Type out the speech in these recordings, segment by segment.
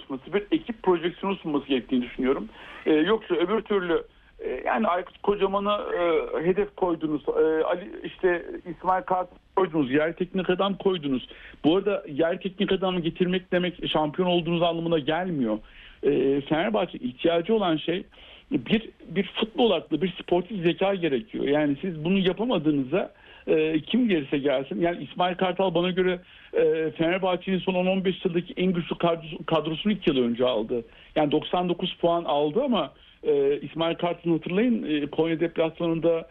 çalışması, bir ekip projeksiyonu sunması gerektiğini düşünüyorum. Yoksa öbür türlü yani Aykut Kocaman'a hedef koydunuz, İsmail Kartal koydunuz, yer teknik adam koydunuz. Bu arada yer teknik adamı getirmek demek şampiyon olduğunuz anlamına gelmiyor. Fenerbahçe ihtiyacı olan şey bir futbol aklı, bir sportif zeka gerekiyor. Yani siz bunu yapamadığınızda kim gelirse gelsin. Yani İsmail Kartal bana göre Fenerbahçe'nin son 10-15 yıldaki en güçlü kadrosunu 2 yıl önce aldı. Yani 99 puan aldı ama İsmail Kartal'ı hatırlayın, Konya deplasmanında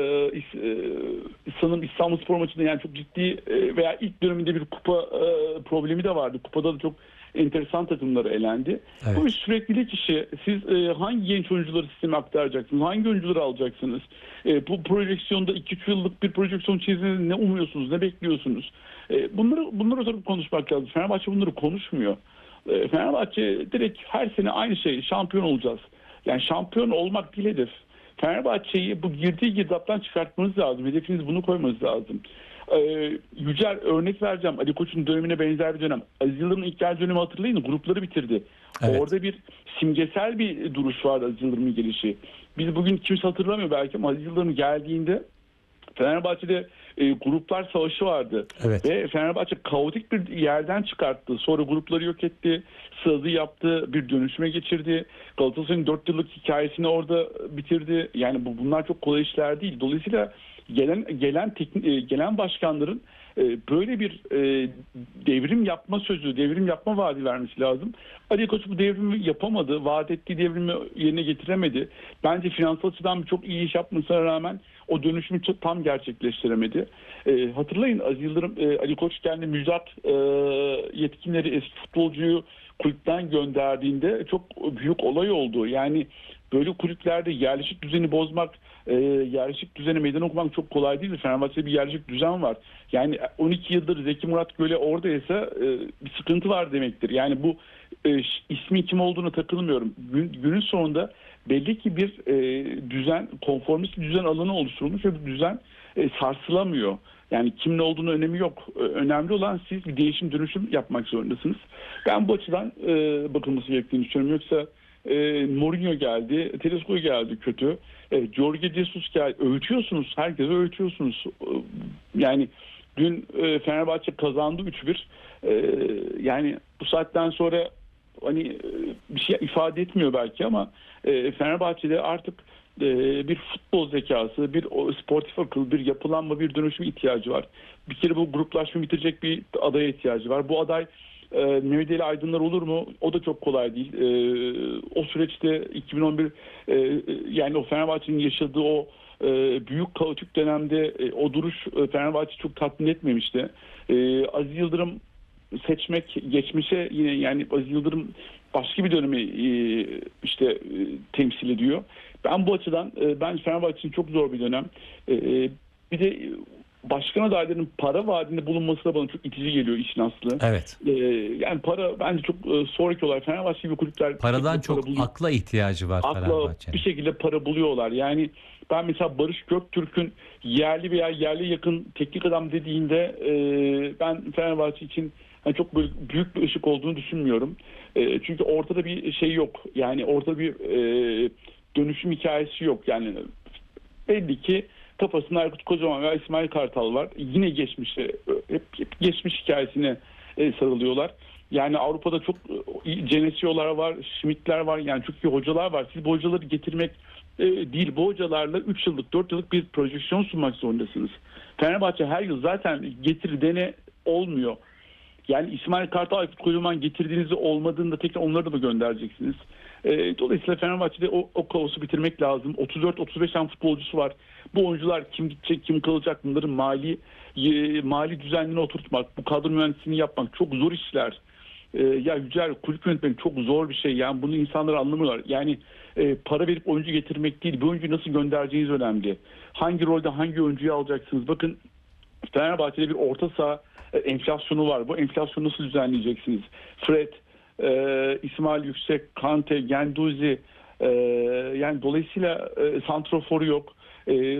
sanırım İstanbulspor maçında yani çok ciddi veya ilk döneminde bir kupa problemi de vardı. Kupada da çok enteresan takımlara elendi. Evet. Bu bir süreklilik işi. Siz hangi genç oyuncuları sisteme aktaracaksınız? Hangi oyuncuları alacaksınız? Bu projeksiyonda 2-3 yıllık bir projeksiyon çizdiğinizde ne umuyorsunuz? Ne bekliyorsunuz? Bunları oturup konuşmak lazım. Fenerbahçe bunları konuşmuyor. Fenerbahçe direkt her sene aynı şey. Şampiyon olacağız. Yani şampiyon olmak değil hedef. Fenerbahçe'yi bu girdiği girdaptan çıkartmanız lazım. Hedefiniz bunu koymanız lazım. Yücel örnek vereceğim. Ali Koç'un dönemine benzer bir dönem. Aziz Yıldırım'ın ilk geldiği dönemi hatırlayın. Grupları bitirdi. Evet. Orada bir simgesel bir duruş vardı Aziz Yıldırım'ın gelişi. Biz bugün kimse hatırlamıyor belki ama Aziz Yıldırım geldiğinde Fenerbahçe'de gruplar savaşı vardı. Evet. Ve Fenerbahçe kaotik bir yerden çıkarttı. Sonra grupları yok etti. Sıradı yaptı. Bir dönüşüme geçirdi. Galatasaray'ın 4 yıllık hikayesini orada bitirdi. Yani bunlar çok kolay işler değil. Dolayısıyla gelen başkanların böyle bir devrim yapma sözü, devrim yapma vaadi vermesi lazım. Ali Koç bu devrimi yapamadı. Vaat ettiği devrimi yerine getiremedi. Bence finansal açıdan çok iyi iş yapmasına rağmen o dönüşümü tam gerçekleştiremedi. Hatırlayın Aziz Yıldırım, Ali Koç kendi müjdat yetkinleri, eski futbolcuyu kulüpten gönderdiğinde çok büyük olay oldu. Yani böyle kulüplerde yerleşik düzeni bozmak, yerleşik düzene meydan okumak çok kolay değil. Fenerbahçe'de bir yerleşik düzen var. Yani 12 yıldır Zeki Murat Göle oradaysa bir sıkıntı var demektir. Yani bu ismin kim olduğuna takılmıyorum. Günün sonunda belli ki bir düzen, konformist düzen alanı oluşturulmuş ve bu düzen sarsılamıyor. Yani kimin olduğunu önemi yok. Önemli olan siz bir değişim dönüşüm yapmak zorundasınız. Ben bu açıdan bakılması gerektiğini düşünüyorum. Yoksa Mourinho geldi, Tedesco geldi kötü. Jorge Jesus geldi. Öğütüyorsunuz. Herkese öğütüyorsunuz. Yani dün Fenerbahçe kazandı 3-1. Yani bu saatten sonra hani bir şey ifade etmiyor belki ama Fenerbahçe'de artık bir futbol zekası, bir sportif akıl, bir yapılanma, bir dönüşüm ihtiyacı var. Bir kere bu gruplaşma bitirecek bir adaya ihtiyacı var. Bu aday Mehmet Ali Aydınlar olur mu? O da çok kolay değil. O süreçte 2011 yani o Fenerbahçe'nin yaşadığı o büyük kaotik dönemde o duruş Fenerbahçe çok tatmin etmemişti. Aziz Yıldırım seçmek geçmişe yine yani Aziz Yıldırım başka bir dönemi temsil ediyor. Ben bu açıdan ben Fenerbahçe için çok zor bir dönem. Bir de başkan adaylarının para vaadinde bulunması da bana çok itici geliyor işin aslı. Evet. Yani para bence çok sonraki olay. Fenerbahçe gibi kulüpler Paradan çok akla ihtiyacı var Fenerbahçe'nin. Bir şekilde para buluyorlar. Yani ben mesela Barış Göktürk'ün yerli veya yerli yakın teknik adam dediğinde ben Fenerbahçe için çok böyle büyük bir ışık olduğunu düşünmüyorum. Çünkü ortada bir şey yok. Yani ortada bir dönüşüm hikayesi yok. Yani belli ki kafasında Aykut Kocaman veya İsmail Kartal var. Yine geçmişe, hep geçmiş hikayesine sarılıyorlar. Yani Avrupa'da çok Genesio'lar var, Schmidt'ler var. Yani çok iyi hocalar var. Siz bu hocaları getirmek değil. Bu hocalarla 3 yıllık, 4 yıllık bir projeksiyon sunmak zorundasınız. Fenerbahçe her yıl zaten getir dene olmuyor. Yani İsmail Kartal, Aykut Kocaman getirdiğinizde olmadığında tekrar onları da mı göndereceksiniz? Dolayısıyla Fenerbahçe'de o kaosu bitirmek lazım. 34-35 tane futbolcusu var. Bu oyuncular kim gidecek, kim kalacak, bunların mali düzenini oturtmak, bu kadro mühendisliğini yapmak çok zor işler. Ya Yücel, kulüp yönetmeni çok zor bir şey. Yani bunu insanlar anlamıyorlar. Yani para verip oyuncu getirmek değil, bu oyuncuyu nasıl göndereceğiniz önemli. Hangi rolde hangi oyuncuyu alacaksınız? Bakın Fenerbahçe'de bir orta saha enflasyonu var. Bu enflasyonu nasıl düzenleyeceksiniz? Fred, İsmail Yüksek, Kante, Genduzi, yani dolayısıyla santroforu yok.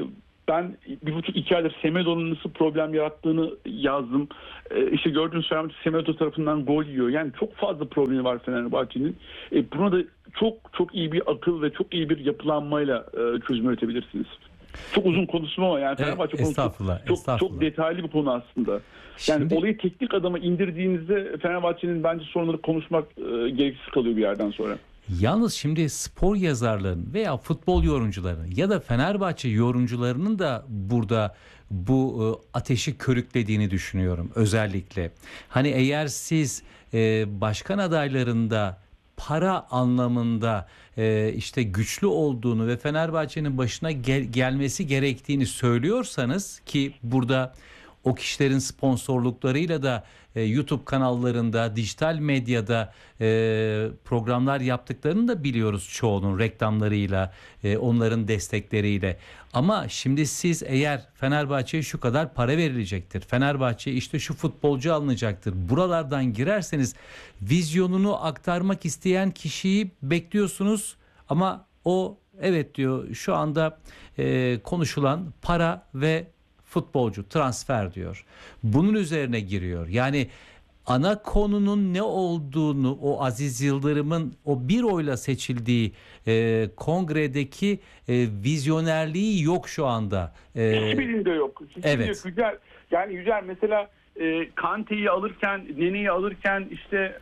Ben 1,5-2 aydır Semedo'nun nasıl problem yarattığını yazdım. İşte gördüğünüz Fenerbahçe Semedo tarafından gol yiyor. Yani çok fazla problemi var Fenerbahçe'nin. Buna da çok iyi bir akıl ve çok iyi bir yapılanmayla çözüm üretebilirsiniz. Çok uzun konuştum ama yani Fenerbahçe konusu çok detaylı bir konu aslında. Yani şimdi, olayı teknik adama indirdiğinizde Fenerbahçe'nin bence sorunları konuşmak gereksiz kalıyor bir yerden sonra. Yalnız şimdi spor yazarlarının veya futbol yorumcularının ya da Fenerbahçe yorumcularının da burada bu ateşi körüklediğini düşünüyorum özellikle. Hani eğer siz başkan adaylarında para anlamında işte güçlü olduğunu ve Fenerbahçe'nin başına gelmesi gerektiğini söylüyorsanız, ki burada o kişilerin sponsorluklarıyla da YouTube kanallarında, dijital medyada programlar yaptıklarını da biliyoruz çoğunun, reklamlarıyla, onların destekleriyle. Ama şimdi siz eğer Fenerbahçe'ye şu kadar para verilecektir, Fenerbahçe işte şu futbolcu alınacaktır, buralardan girerseniz vizyonunu aktarmak isteyen kişiyi bekliyorsunuz ama o evet diyor, şu anda konuşulan para ve futbolcu transfer diyor. Bunun üzerine giriyor. Yani ana konunun ne olduğunu, o Aziz Yıldırım'ın o bir oyla seçildiği kongredeki vizyonerliği yok şu anda. Hiçbirinde yok. Evet. Yücel, yani Yücel mesela Kante'yi alırken, Nene'yi alırken, işte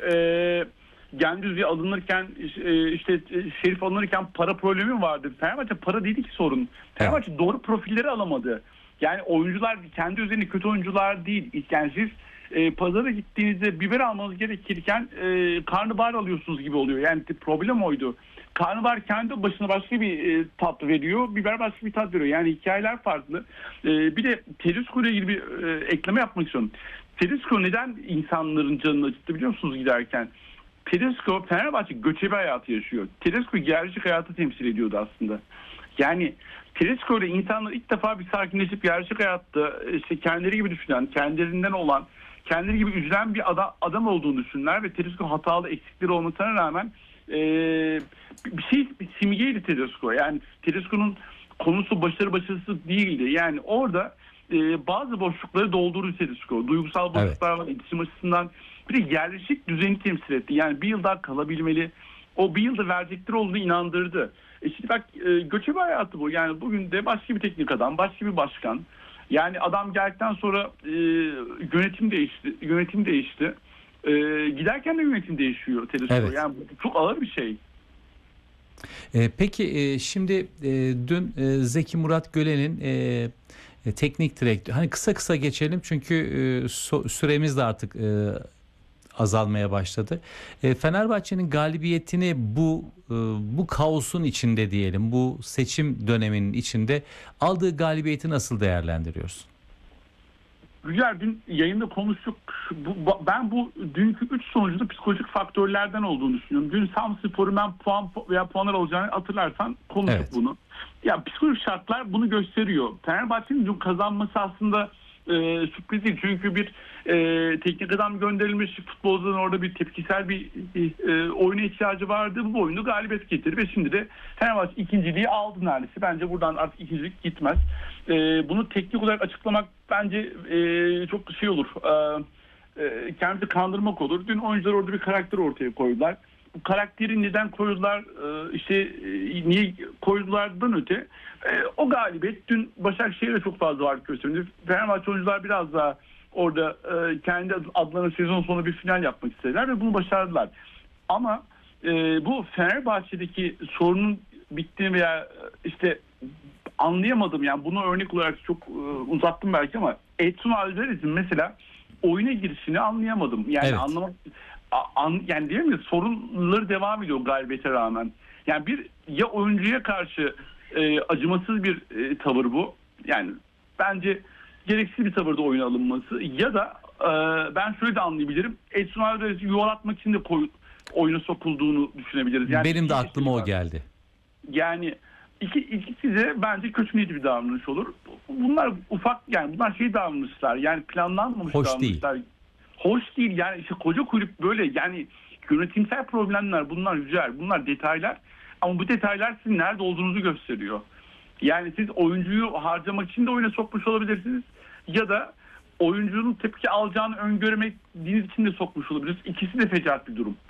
Gendüz'ü alınırken, işte Şerif alınırken para problemi vardı. Fenerbahçe para değil ki sorun. Fenerbahçe doğru profilleri alamadı. Yani oyuncular kendi üzerine kötü oyuncular değil. Yani siz pazara gittiğinizde biber almanız gerekirken karnabahar alıyorsunuz gibi oluyor. Yani problem oydu. Karnabahar kendi başına başka bir tat veriyor. Biber başka bir tat veriyor. Yani hikayeler farklı. Bir de Tedesco ile ilgili bir ekleme yapmak istiyorum. Tedesco neden insanların canını acıttı biliyor musunuz giderken? Tedesco Fenerbahçe göçebe hayatı yaşıyor. Tedesco gerçek hayatı temsil ediyordu aslında. Yani Tedesco ile insanlar ilk defa bir sakinleşip gerçek hayatta işte kendileri gibi düşünen, kendilerinden olan, kendileri gibi üzülen bir adam olduğunu düşünürler ve Tedesco hatalı, eksikleri olmasına rağmen bir simgeydi Tedesco. Yani Tedesco'nun konusu başarısız değildi. Yani orada bazı boşlukları doldurdu Tedesco. Duygusal boşluklar var, iletişim açısından. Bir de yerleşik düzeni temsil etti. Yani bir yıl daha kalabilmeli. O bir yılda verecekleri olduğunu inandırdı. Şimdi bak, göçebe hayatı bu. Yani bugün de başka bir teknik adam, başka bir başkan. Yani adam geldikten sonra yönetim değişti. Giderken de yönetim değişiyor Tedesco. Evet. Yani çok ağır bir şey. Peki şimdi dün Zeki Murat Gölen'in teknik direktör, hani kısa geçelim çünkü süremiz de artık azalmaya başladı. Fenerbahçe'nin galibiyetini bu kaosun içinde diyelim, bu seçim döneminin içinde aldığı galibiyeti nasıl değerlendiriyorsun? Güzel, dün yayında konuştuk. Ben bu dünkü 3 sonucunda psikolojik faktörlerden olduğunu düşünüyorum. Dün Samspor'un ben puanlar alacağını hatırlarsan konuştuk bunu. Ya psikolojik şartlar bunu gösteriyor. Fenerbahçe'nin dün kazanması aslında sürpriz değil. Çünkü bir teknik adam gönderilmiş, futbolcuların orada bir tepkisel bir oyuna ihtiyacı vardı. Bu oyunu galibiyet getirdi ve şimdi de Fenerbahçe ikinciliği aldı neredeyse. Bence buradan artık ikincilik gitmez. Bunu teknik olarak açıklamak bence çok şey olur. Kendisi kandırmak olur. Dün oyuncular orada bir karakter ortaya koydular. Bu karakteri neden koydular, niye koydulardan öte o galibiyet dün Başakşehir'de çok fazla var gösterdi. Fenerbahçe oyuncular biraz daha orada kendi adlarına sezon sonu bir final yapmak istediler ve bunu başardılar. Ama bu Fenerbahçe'deki sorunun bittiğini veya işte anlayamadım, yani bunu örnek olarak çok uzattım belki ama Edson Alvarez'in mesela oyuna girişini anlayamadım. Yani anlamak yani diyelim ya, sorunları devam ediyor galibiyete rağmen. Yani ya oyuncuya karşı acımasız bir tavır bu. Yani bence gereksiz bir tavırda oyuna alınması ya da ben şöyle de anlayabilirim. Edson Alvarez'i yuvalatmak için de oyuna sokulduğunu düşünebiliriz. Yani benim de aklıma o geldi. Yani ikisi de bence kötü niyetli bir davranış olur. Bunlar ufak, yani bunlar davranışlar. Yani planlanmamış davranışlar. Değil. Hoş değil yani, işte koca kulüp böyle, yani yönetimsel problemler bunlar, güzel, bunlar detaylar ama bu detaylar sizin nerede olduğunuzu gösteriyor. Yani siz oyuncuyu harcamak için de oyuna sokmuş olabilirsiniz ya da oyuncunun tepki alacağını öngörmediğiniz için de sokmuş olabilirsiniz. İkisi de fecaat bir durum.